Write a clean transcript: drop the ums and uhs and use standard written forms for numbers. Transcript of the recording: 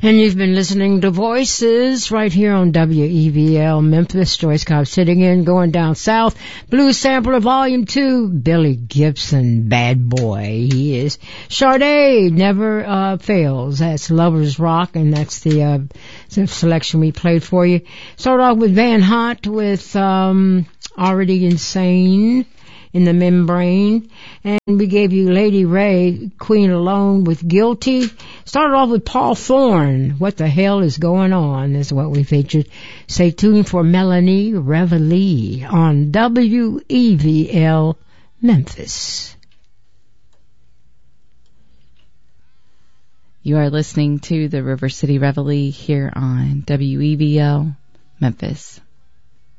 And you've been listening to Voices right here on WEVL Memphis. Joyce Cobb sitting in, going down south. Blues Sampler Volume 2. Billy Gibson, bad boy. He is. Sade never fails. That's Lovers Rock, and that's the selection we played for you. Start off with Van Hot with Already Insane in the Membrane, and we gave you Lady Ray, Queen Alone with Guilty. Started off with Paul Thorne, What the Hell is Going On is what we featured. Stay tuned for Melanie Reveille on WEVL Memphis. You are listening to the River City Reveille here on WEVL Memphis.